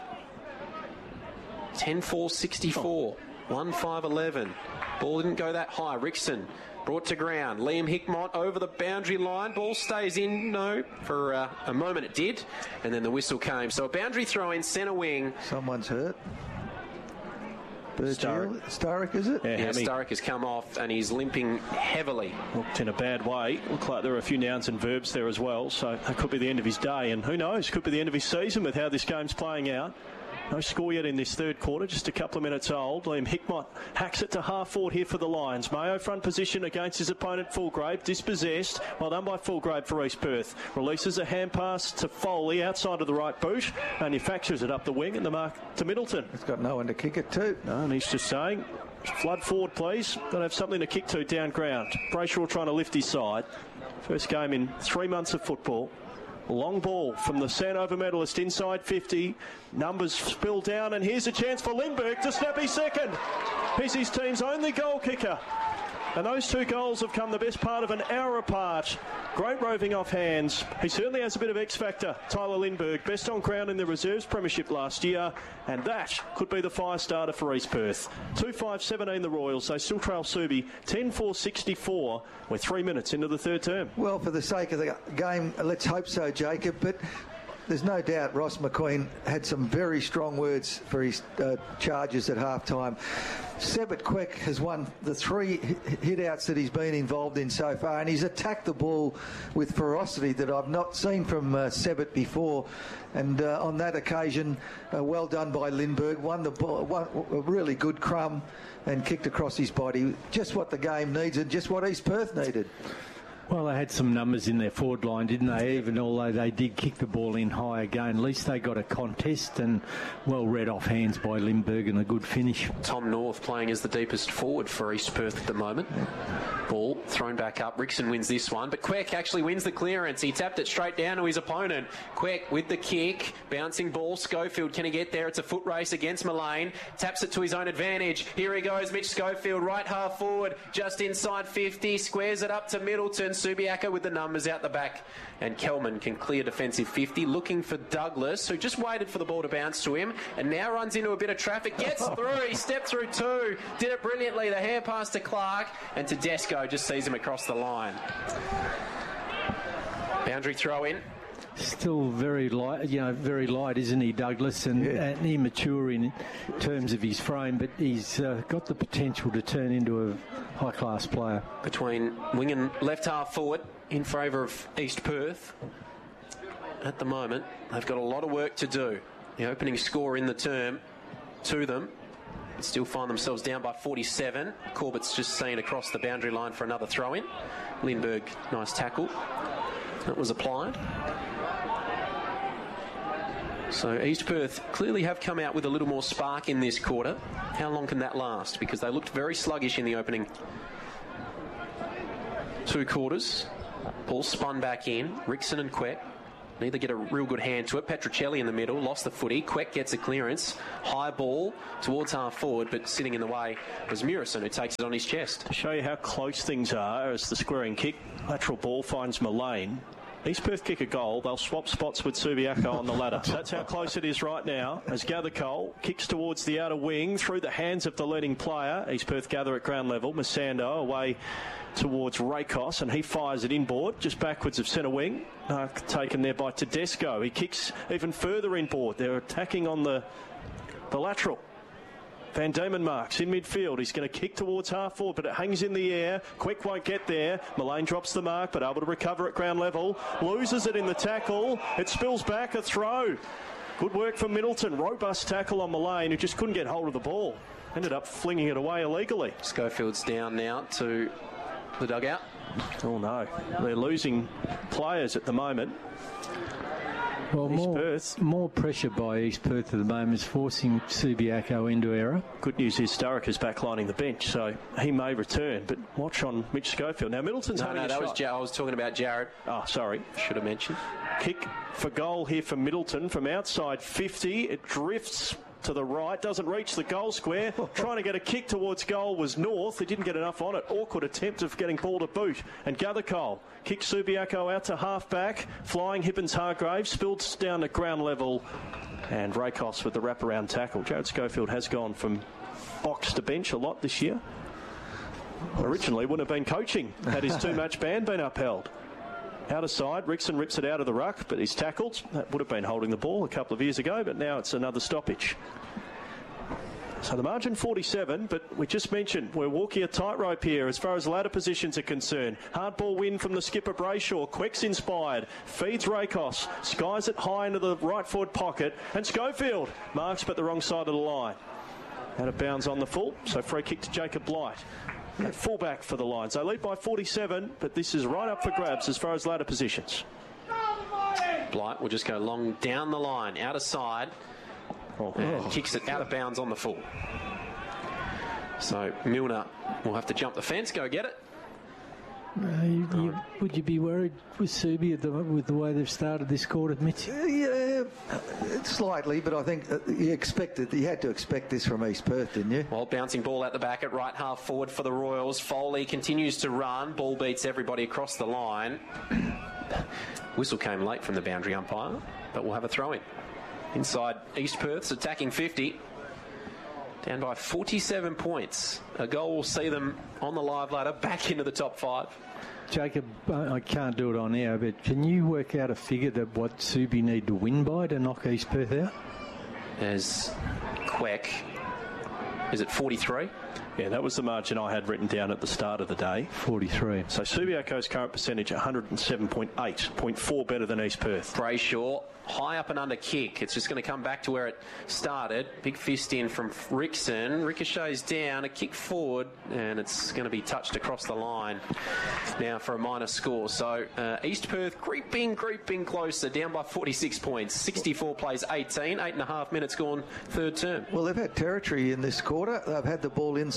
ten four sixty-four, one five eleven. Ball didn't go that high. Rickson brought to ground. Liam Hickmott over the boundary line. Ball stays in. No, for uh, a moment it did. And then the whistle came. So a boundary throw in centre wing. Someone's hurt. Sturrock. Sturrock, is it? Yeah, yeah Sturrock has come off and he's limping heavily. Looked in a bad way. Looked like there were a few nouns and verbs there as well. So that could be the end of his day. And who knows, could be the end of his season with how this game's playing out. No score yet in this third quarter, just a couple of minutes old. Liam Hickmott hacks it to half forward here for the Lions. Mayo front position against his opponent Fulgrave, dispossessed. Well done by Fulgrave for East Perth. Releases a hand pass to Foley outside of the right boot. Manufactures it up the wing and the mark to Middleton. He's got no one to kick it to. No, and he's just saying, flood forward please. Got to have something to kick to down ground. Brayshaw trying to lift his side. First game in three months of football. Long ball from the Sandover medalist inside fifty. Numbers spill down, and here's a chance for Lindbergh to snap his second. He's his team's only goal kicker. And those two goals have come the best part of an hour apart. Great roving off hands. He certainly has a bit of X factor. Tyler Lindbergh, best on ground in the reserves premiership last year, and that could be the fire starter for East Perth. two five seventeen the Royals. They still trail Subi ten four sixty-four. We're three minutes into the third term. Well, for the sake of the game, let's hope so, Jacob. But there's no doubt Ross McQueen had some very strong words for his uh, charges at half-time. Sebit Queck has won the three hit-outs that he's been involved in so far, and he's attacked the ball with ferocity that I've not seen from uh, Sebit before. And uh, on that occasion, uh, well done by Lindbergh. Won the ball, won a really good crumb and kicked across his body. Just what the game needs and just what East Perth needed. Well, they had some numbers in their forward line, didn't they? Even although they did kick the ball in high again, at least they got a contest and well read off hands by Lindbergh and a good finish. Tom North playing as the deepest forward for East Perth at the moment. Ball thrown back up. Rickson wins this one, but Queck actually wins the clearance. He tapped it straight down to his opponent. Queck with the kick, bouncing ball. Schofield, can he get there? It's a foot race against Mullane. Taps it to his own advantage. Here he goes, Mitch Schofield, right half forward, just inside fifty. Squares it up to Middleton. Subiaco with the numbers out the back, and Kelman can clear defensive fifty, looking for Douglas, who just waited for the ball to bounce to him, and now runs into a bit of traffic, gets through, he stepped through two, did it brilliantly, the hand pass to Clark, and Tedesco just sees him across the line. Boundary throw in. Still very light, you know, very light, isn't he, Douglas? And, Yeah. and immature in terms of his frame, but he's uh, got the potential to turn into a high-class player. Between wing and left half forward in favour of East Perth. At the moment, they've got a lot of work to do. The opening score in the term to them. Still find themselves down by forty-seven. Corbett's just seen across the boundary line for another throw-in. Lindbergh, nice tackle. That was applied. So East Perth clearly have come out with a little more spark in this quarter. How long can that last? Because they looked very sluggish in the opening two quarters. Ball spun back in. Rickson and Queck neither get a real good hand to it. Petruccelli in the middle, lost the footy. Queck gets a clearance. High ball towards half forward, but sitting in the way was Murison, who takes it on his chest. To show you how close things are as the squaring kick, lateral ball finds Mullane. East Perth kick a goal, they'll swap spots with Subiaco on the ladder. That's how close it is right now as Gathercole kicks towards the outer wing through the hands of the leading player. East Perth gather at ground level. Masando away towards Rakos, and he fires it inboard, just backwards of centre wing. Uh, taken there by Tedesco. He kicks even further inboard. They're attacking on the, the lateral. Van Diemen marks in midfield. He's going to kick towards half forward, but it hangs in the air. Quick won't get there. Mullane drops the mark, but able to recover at ground level. Loses it in the tackle. It spills back, a throw. Good work from Middleton. Robust tackle on Mullane, who just couldn't get hold of the ball. Ended up flinging it away illegally. Schofield's down now to the dugout. Oh no, they're losing players at the moment. Well, East more, Perth. more pressure by East Perth at the moment is forcing Subiaco into error. Good news is Sturrock is backlining the bench, so he may return. But watch on Mitch Schofield. Now Middleton's No, having no, a that shot. was Jar- I was talking about Jared. Oh, sorry. Should have mentioned. Kick for goal here for Middleton from outside fifty. It drifts to the right, doesn't reach the goal square. Trying to get a kick towards goal was North. He didn't get enough on it. Awkward attempt of getting ball to boot. And Gathercole kicks Subiaco out to half back. Flying Hibbins Hargraves spills down at ground level. And Rakos with the wraparound tackle. Jared Schofield has gone from box to bench a lot this year. Originally wouldn't have been coaching had his two-match ban been upheld. Out of side, Rickson rips it out of the ruck, but he's tackled. That would have been holding the ball a couple of years ago, but now it's another stoppage. So the margin forty-seven, but we just mentioned we're walking a tightrope here as far as ladder positions are concerned. Hard ball win from the skipper Brayshaw. Queck's inspired. Feeds Rakos. Skies it high into the right forward pocket. And Schofield marks but the wrong side of the line. Out of bounds on the full, so free kick to Jacob Blight. At fullback for the Lions. They lead by forty-seven, but this is right up for grabs as far as ladder positions. Blight will just go long down the line, out of side, Oh. and kicks it out of bounds on the full. So Milner will have to jump the fence, go get it. Uh, you, you, would you be worried with Subi at the, with the way they've started this quarter, Mitch? Uh, yeah, slightly, but I think uh, you expected, you had to expect this from East Perth, didn't you? Well, bouncing ball at the back at right half forward for the Royals. Foley continues to run. Ball beats everybody across the line. Whistle came late from the boundary umpire, but we'll have a throw in. Inside East Perth's attacking fifty. Down by forty-seven points. A goal will see them on the live ladder back into the top five. Jacob, I I can't do it on air, but can you work out a figure that what Subi need to win by to knock East Perth out? As Queck, is it forty-three? Yeah, that was the margin I had written down at the start of the day. forty-three. So Subiaco's current percentage one oh seven point eight, point four better than East Perth. Brayshaw, high up and under kick. It's just going to come back to where it started. Big fist in from Rickson. Ricochets down, a kick forward, and it's going to be touched across the line now for a minor score. So uh, East Perth creeping, creeping closer, down by forty-six points. sixty-four plays eighteen, eight and a half minutes gone, third term. Well, they've had territory in this quarter. They've had the ball inside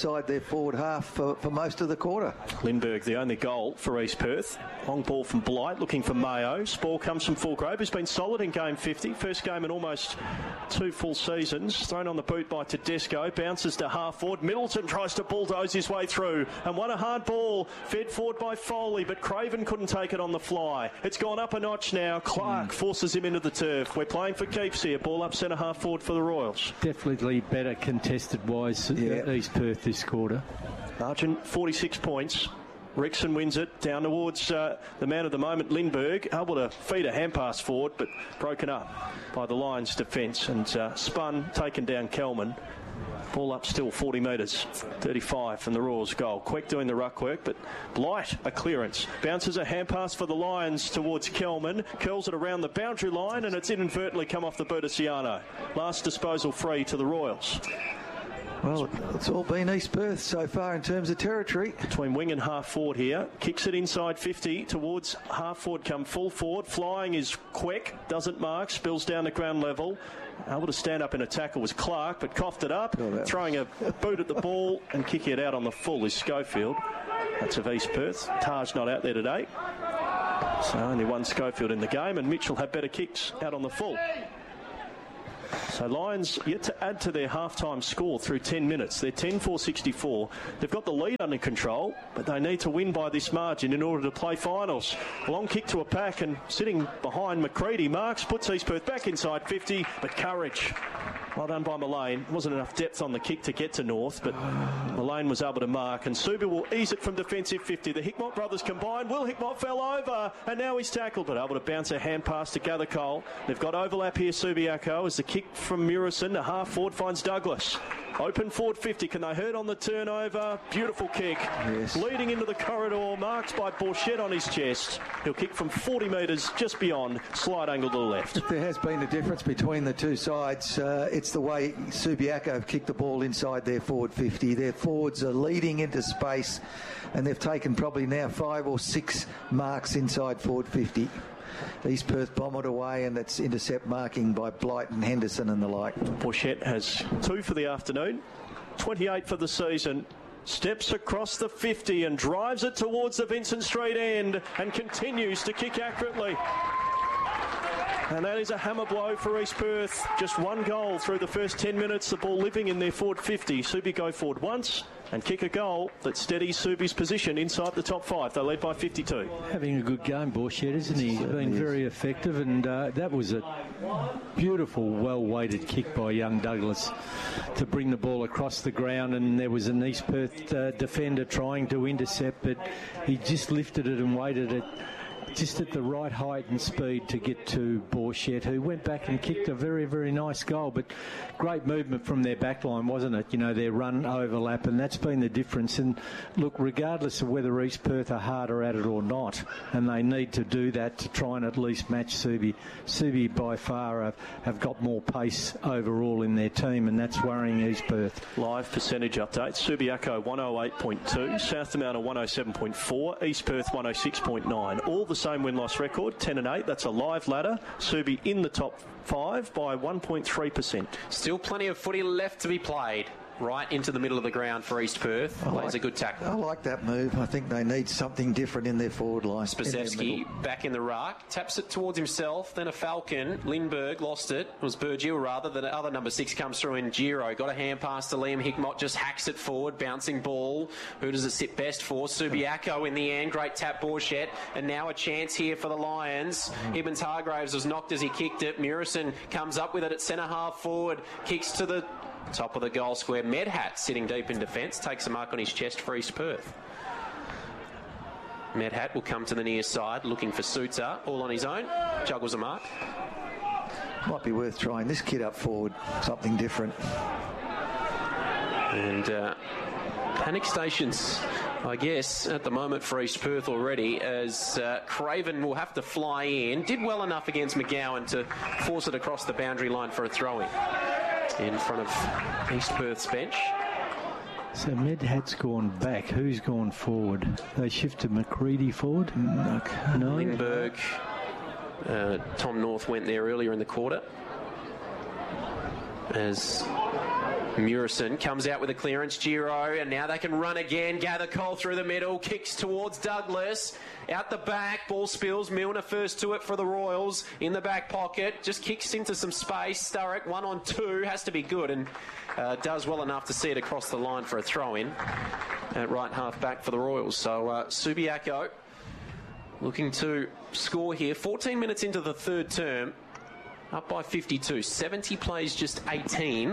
inside their forward half for, for most of the quarter. Lindbergh, the only goal for East Perth. Long ball from Blight, looking for Mayo. Spore comes from Full Grove, who's been solid in game fifty. First game in almost two full seasons. Thrown on the boot by Tedesco. Bounces to half forward. Middleton tries to bulldoze his way through and won a hard ball. Fed forward by Foley, but Craven couldn't take it on the fly. It's gone up a notch now. Clark mm. forces him into the turf. We're playing for keeps here. Ball up centre half forward for the Royals. Definitely better contested-wise yeah. East Perth this quarter. Margin forty-six points. Rexon wins it down towards uh, the man of the moment, Lindbergh, able to feed a hand pass forward, but broken up by the Lions' defence and uh, spun, taken down Kelman. Ball up still forty metres, thirty-five from the Royals' goal. Quick doing the ruck work, but Blight a clearance. Bounces a hand pass for the Lions towards Kelman. Curls it around the boundary line and it's inadvertently come off the boot of Ciano. Last disposal free to the Royals. Well, it's all been East Perth so far in terms of territory. Between wing and half forward here. Kicks it inside fifty towards half forward, come full forward. Flying is quick, doesn't mark, spills down to ground level. Able to stand up in a tackle was Clark, but coughed it up, oh, throwing a boot at the ball and kicking it out on the full is Schofield. That's of East Perth. Taj not out there today. So only one Schofield in the game, and Mitchell have better kicks out on the full. So Lions yet to add to their half-time score through ten minutes. They're ten four sixty-four. They've got the lead under control, but they need to win by this margin in order to play finals. A long kick to a pack and sitting behind McCready. Marks puts East Perth back inside fifty, but courage. Well done by Mullane. Wasn't enough depth on the kick to get to North, but Mullane was able to mark, and Subi will ease it from defensive fifty. The Hickmott brothers combined. Will Hickmott fell over, and now he's tackled, but able to bounce a hand pass to Gather Cole. They've got overlap here, Subiaco, as the kick from Murison to half forward finds Douglas. Open forward fifty. Can they hurt on the turnover? Beautiful kick. Yes. Leading into the corridor, marked by Borchett on his chest. He'll kick from forty metres just beyond, slide angle to the left. If there has been a difference between the two sides, uh, it's the way Subiaco have kicked the ball inside their forward fifty. Their forwards are leading into space, and they've taken probably now five or six marks inside forward fifty. East Perth bomb it away, and that's intercept marking by Blight and Henderson and the like. Borchett has two for the afternoon, twenty-eight for the season. Steps across the fifty and drives it towards the Vincent Street end and continues to kick accurately. And that is a hammer blow for East Perth. Just one goal through the first ten minutes. The ball living in their forward fifty. Subi go forward once and kick a goal that steadies Subi's position inside the top five. They lead by fifty-two. Having a good game, Borchett, isn't he? He's been very effective, and uh, that was a beautiful, well-weighted kick by young Douglas to bring the ball across the ground, and there was an East Perth uh, defender trying to intercept, but he just lifted it and weighted it just at the right height and speed to get to Borchett, who went back and kicked a very, very nice goal. But great movement from their back line, wasn't it? You know, their run overlap, and that's been the difference. And look, regardless of whether East Perth are harder at it or not, and they need to do that to try and at least match Subi. Subi by far have, have got more pace overall in their team, and that's worrying East Perth. Live percentage update. Subiaco one oh eight point two, South Tamount one oh seven point four, East Perth one oh six point nine. All the same win-loss record, ten and eight. That's a live ladder. Subi in the top five by one point three percent. Still plenty of footy left to be played. Right into the middle of the ground for East Perth. Plays like, a good tackle. I like that move. I think they need something different in their forward line. Spasevsky back in the ruck, taps it towards himself, then a Falcon. Lindbergh lost it. It was Burgill rather. The other number six comes through in Giro. Got a hand pass to Liam Hickmott, just hacks it forward, bouncing ball. Who does it sit best for? Subiaco in the end. Great tap, Borchett. And now a chance here for the Lions. Mm. Hibbins Hargraves was knocked as he kicked it. Murison comes up with it at centre half forward. Kicks to the top of the goal square. Medhat sitting deep in defence, takes a mark on his chest for East Perth. Medhat will come to the near side looking for Suter, all on his own, juggles a mark. Might be worth trying this kid up forward, something different. And uh, panic stations, I guess, at the moment for East Perth already, as uh, Craven will have to fly in. Did well enough against McGowan to force it across the boundary line for a throw-in in front of East Perth's bench. So Medhat's gone back. Who's gone forward? They shifted McCready forward? No. no. Lindbergh. Uh, Tom North went there earlier in the quarter. As Murison comes out with a clearance, Giro, and now they can run again. Gather Cole through the middle, kicks towards Douglas. Out the back, ball spills. Milner first to it for the Royals. In the back pocket, just kicks into some space. Sturrock, one on two, has to be good, and uh, does well enough to see it across the line for a throw-in at right half back for the Royals. So uh, Subiaco looking to score here. fourteen minutes into the third term, up by fifty-two. seventy plays, just eighteen.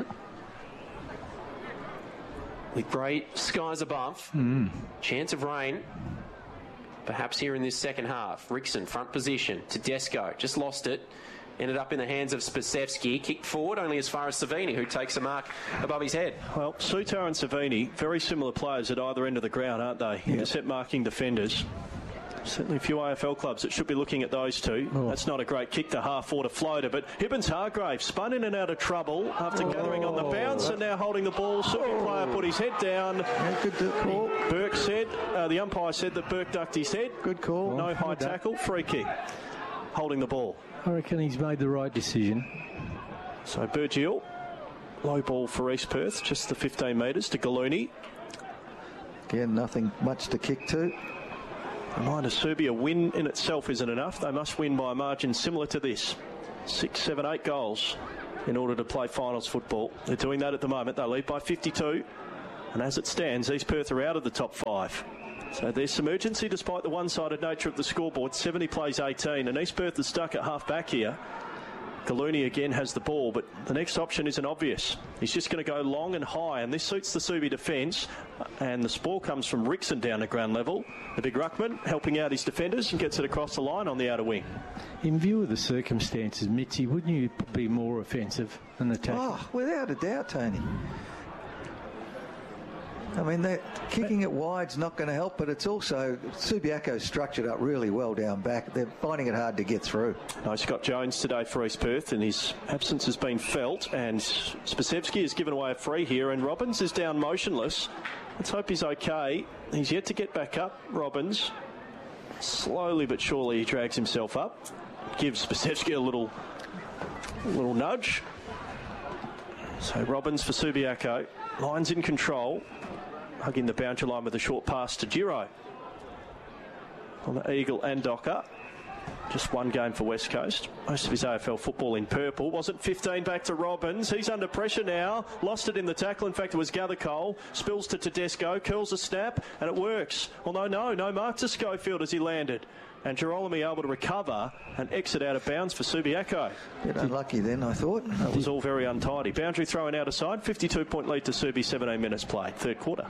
With grey skies above. Mm. Chance of rain, perhaps here in this second half. Rickson, front position. Tedesco, just lost it. Ended up in the hands of Spasevsky. Kicked forward only as far as Savini, who takes a mark above his head. Well, Sutar and Savini, very similar players at either end of the ground, aren't they? Yep. Intercept marking defenders. Certainly a few A F L clubs that should be looking at those two. Oh. That's not a great kick to half-water floater, but Hibbins Hargrave spun in and out of trouble after oh. gathering on the bounce and now holding the ball. Subi oh. player put his head down. Yeah, good call. Burke said, uh, the umpire said that Burke ducked his head. Good call. No well, high tackle, that. Free kick. Holding the ball. I reckon he's made the right decision. So Burgill, low ball for East Perth, just the fifteen metres to Gallooni. Again, nothing much to kick to. Reminder, Serbia win in itself isn't enough. They must win by a margin similar to this. Six, seven, eight goals in order to play finals football. They're doing that at the moment. They lead by fifty-two. And as it stands, East Perth are out of the top five. So there's some urgency despite the one-sided nature of the scoreboard. seventy plays eighteen. And East Perth is stuck at half-back here. Gallooni again has the ball, but the next option isn't obvious. He's just going to go long and high, and this suits the Subi defence. And the spoil comes from Rickson down at ground level. The big ruckman helping out his defenders and gets it across the line on the outer wing. In view of the circumstances, Mitzi, wouldn't you be more offensive than attacking? Oh, without a doubt, Tony. I mean, they're kicking it wide's not going to help, but it's also Subiaco's structured up really well down back. They're finding it hard to get through. No, Scott Jones today for East Perth, and his absence has been felt. And Spasevsky has given away a free here, and Robbins is down motionless. Let's hope he's okay. He's yet to get back up, Robbins. Slowly but surely he drags himself up. Gives Spasevsky a little, little nudge. So Robbins for Subiaco. Lions in control. Hugging the boundary line with a short pass to Giro. On the Eagle and Docker. Just one game for West Coast. Most of his A F L football in purple. Wasn't fifteen back to Robbins. He's under pressure now. Lost it in the tackle. In fact, it was Gather Cole. Spills to Tedesco. Curls a snap. And it works. Although, no, no mark to Schofield as he landed. And Girolami able to recover and exit out of bounds for Subiaco. Bit unlucky then, I thought. That was all very untidy. Boundary thrown out aside. fifty-two point lead to Subi, seventeen minutes played. Third quarter.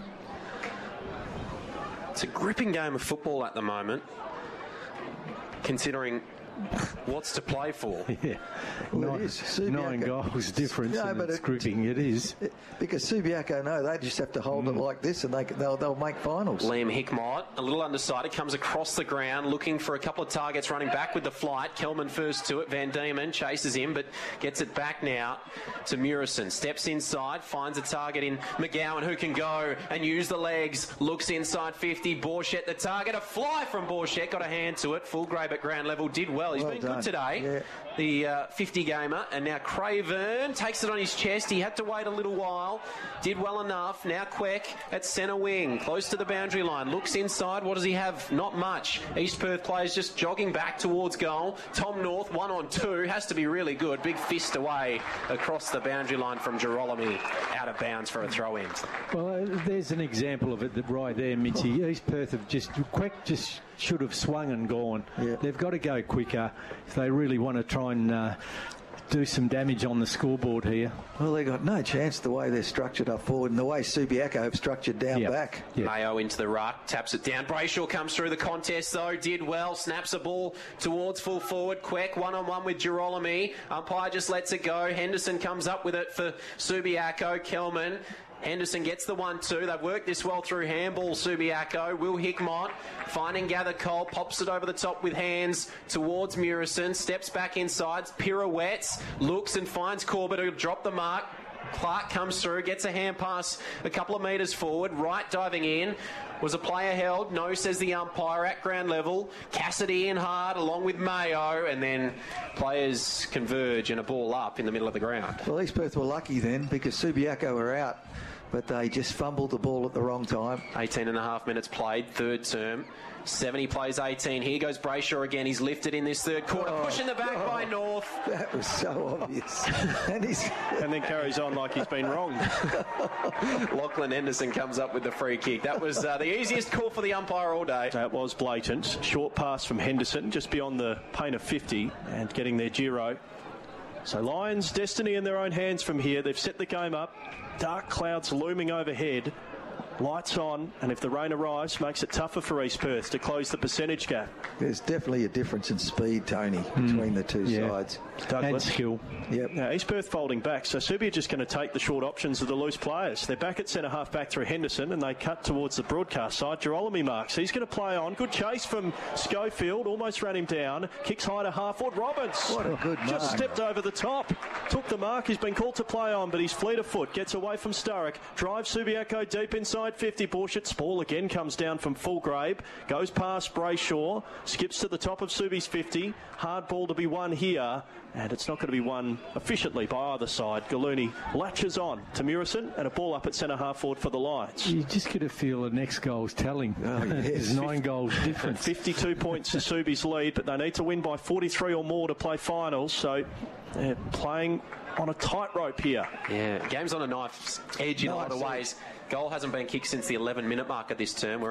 It's a gripping game of football at the moment, considering what's to play for. Yeah. Well, nine, it is. Subiaco. Nine goals difference, no, and but it's it, gripping. It is. It, because Subiaco know they just have to hold mm. it like this, and they, they'll, they'll make finals. Liam Hickmott, a little undecided, comes across the ground, looking for a couple of targets, running back with the flight. Kelman first to it. Van Diemen chases him, but gets it back now to Murison. Steps inside, finds a target in McGowan, who can go and use the legs. Looks inside fifty. Borchett the target. A fly from Borchett. Got a hand to it. Full grab at ground level. Did well. He's well been done. good today. Yeah. The uh, fifty gamer, and now Craven takes it on his chest. He had to wait a little while, did well enough. Now Queck at centre wing, close to the boundary line, looks inside. What does he have? Not much. East Perth players just jogging back towards goal. Tom North, one on two, has to be really good. Big fist away across the boundary line from Girolami, out of bounds for a throw-in. Well, uh, there's an example of it that right there, Mitzi. East Perth have just, Queck just should have swung and gone. Yeah. They've got to go quicker if they really want to try and uh, do some damage on the scoreboard here. Well, they got no chance the way they're structured up forward and the way Subiaco have structured down yep. back. Yep. Mayo into the ruck, taps it down. Brayshaw comes through the contest though, did well, snaps a ball towards full forward. Queck one-on-one with Girolami. Umpire just lets it go. Henderson comes up with it for Subiaco. Kelman. Henderson gets the one two. They've worked this well through handball, Subiaco. Will Hickmott finding Gather Cole, pops it over the top with hands towards Murison, steps back inside, pirouettes, looks and finds Corbett, who'll drop the mark. Clark comes through, gets a hand pass a couple of metres forward. Wright diving in. Was a player held? No, says the umpire, at ground level. Cassidy in hard along with Mayo, and then players converge and a ball up in the middle of the ground. Well, East Perth were lucky then because Subiaco were out, but they just fumbled the ball at the wrong time. eighteen and a half minutes played, third term. seventy plays eighteen. Here goes Brayshaw again. He's lifted in this third quarter. Oh, Pushing the back oh, by North. That was so obvious. and, he's and then carries on like he's been wrong. Lachlan Henderson comes up with the free kick. That was uh, the easiest call for the umpire all day. That was blatant. Short pass from Henderson, just beyond the paint of fifty, and getting their Giro. So Lions' destiny in their own hands from here. They've set the game up. Dark clouds looming overhead. Lights on, and if the rain arrives, makes it tougher for East Perth to close the percentage gap. There's definitely a difference in speed, Tony, mm. between the two yeah. sides. Douglas. And skill. Yep. Now, East Perth folding back, so Subi are just going to take the short options of the loose players. They're back at centre half back through Henderson, and they cut towards the broadcast side. Girolami marks. He's going to play on. Good chase from Schofield. Almost ran him down. Kicks high to half forward. Robbins. What a good mark. Just stepped over the top. Took the mark. He's been called to play on, but he's fleet of foot. Gets away from Sturrock. Drives Subiaco deep inside fifty. Borshett. Ball again comes down from Fulgrave. Goes past Brayshaw. Skips to the top of Subi's fifty. Hard ball to be won here. And it's not going to be won efficiently by either side. Gallooni latches on to Murison and a ball up at centre half forward for the Lions. You just get a feel the next goal's telling. Oh, yes. There's nine goals difference. fifty-two points is Subi's lead, but they need to win by forty-three or more to play finals. So they're playing on a tightrope here. Yeah, game's on a knife's edge in a lot of Nice. ways. Goal hasn't been kicked since the eleven minute mark of this term. We're